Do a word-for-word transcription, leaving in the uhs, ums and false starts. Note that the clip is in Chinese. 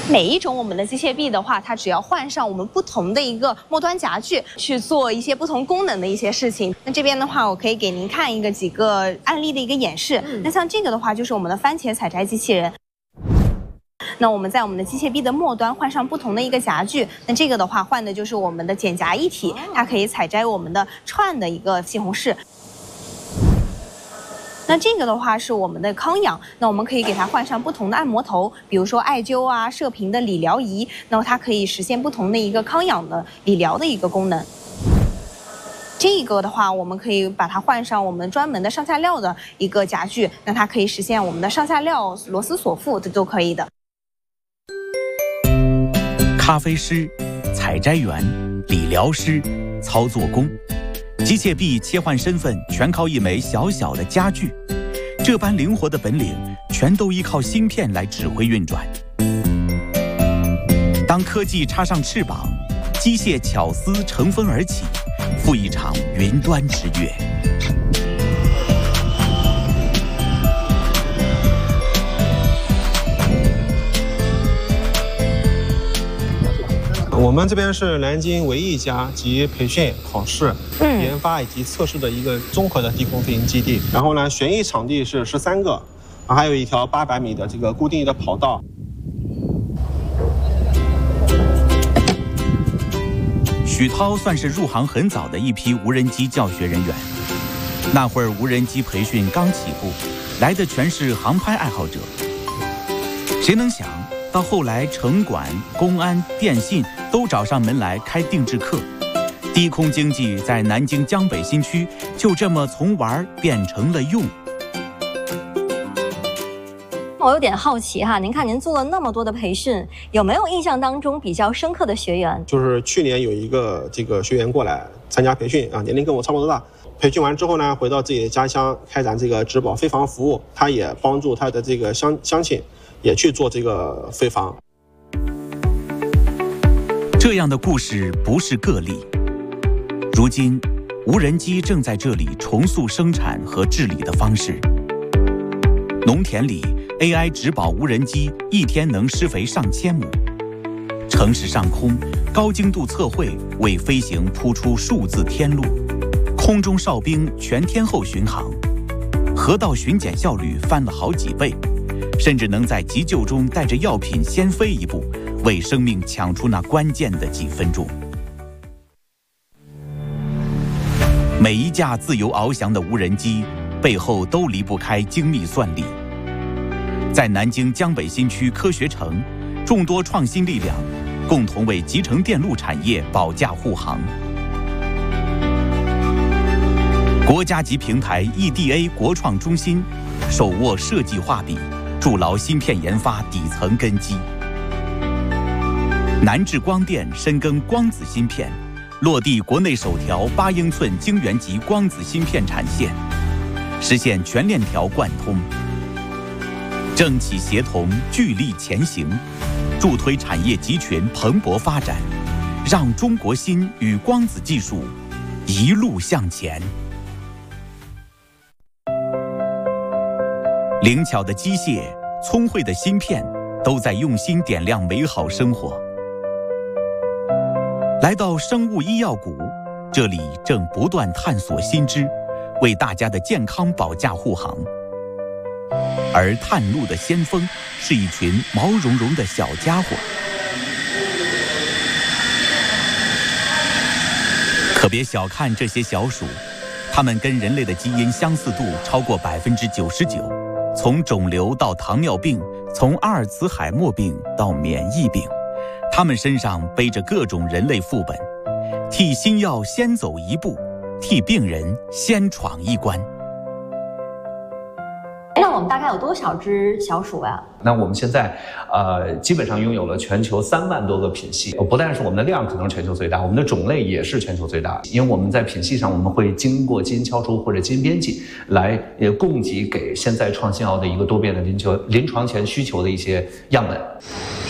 每一种我们的机械臂的话，它只要换上我们不同的一个末端夹具，去做一些不同功能的一些事情。那这边的话，我可以给您看一个几个案例的一个演示。嗯、那像这个的话，就是我们的番茄采摘机器人。那我们在我们的机械臂的末端换上不同的一个夹具，那这个的话换的就是我们的剪夹一体，它可以采摘我们的串的一个西红柿。那这个的话是我们的康养，那我们可以给它换上不同的按摩头，比如说艾灸啊、射频的理疗仪，那么它可以实现不同的一个康养的理疗的一个功能。这个的话，我们可以把它换上我们专门的上下料的一个夹具，那它可以实现我们的上下料螺丝锁腹，这都可以的。 咖啡师、采摘员、理疗师、操作工。机械臂切换身份全靠一枚小小的家具，这般灵活的本领全都依靠芯片来指挥运转。当科技插上翅膀，机械巧思乘风而起，赴一场云端之跃。 我们这边是南京唯一一家集培训、考试、嗯、研发以及测试的一个综合的低空飞行基地。然后呢，旋翼场地是十三个，还有一条八百米的这个固定的跑道。 许涛算是入行很早的一批无人机教学人员。那会儿无人机培训刚起步，来的全是航拍爱好者。谁能想到后来，城管、公安、电信都找上门来开定制课，低空经济在南京江北新区就这么从玩变成了用。 我有点好奇哈，您看您做了那么多的培训，有没有印象当中比较深刻的学员？ 就是去年有一个这个学员过来参加培训啊，年龄跟我差不多大。培训完之后呢，回到自己的家乡开展这个植保飞防服务，他也帮助他的这个乡乡亲也去做这个飞防。 这样的故事不是个例。如今，无人机正在这里重塑生产和治理的方式。农田里 A I 植保无人机一天能施肥上千亩，城市上空高精度测绘为飞行铺出数字天路，空中哨兵全天候巡航，河道巡检效率翻了好几倍，甚至能在急救中带着药品先飞一步，为生命抢出那关键的几分钟。每一架自由翱翔的无人机背后都离不开精密算力。在南京江北新区科学城，众多创新力量共同为集成电路产业保驾护航。国家级平台 E D A 国创中心手握设计画笔，筑牢芯片研发底层根基。南智光电深耕光子芯片，落地国内首条八英寸晶圆级光子芯片产线，实现全链条贯通。政企协同，聚力前行，助推产业集群蓬勃发展，让中国芯与光子技术一路向前。灵巧的机械，聪慧的芯片，都在用心点亮美好生活。来到生物医药谷，这里正不断探索新知，为大家的健康保驾护航。而探路的先锋是一群毛茸茸的小家伙，可别小看这些小鼠，它们跟人类的基因相似度超过百分之九十九，从肿瘤到糖尿病，从阿尔茨海默病到免疫病，它们身上背着各种人类副本，替新药先走一步，替病人先闯一关。 那我们大概有多少只小鼠呀？ 那我们现在，呃，基本上拥有了全球三万多个品系。不但是我们的量可能全球最大，我们的种类也是全球最大。因为我们在品系上，我们会经过基因敲除或者基因编辑，来呃供给给现在创新药的一个多变的临求临床前需求的一些样本。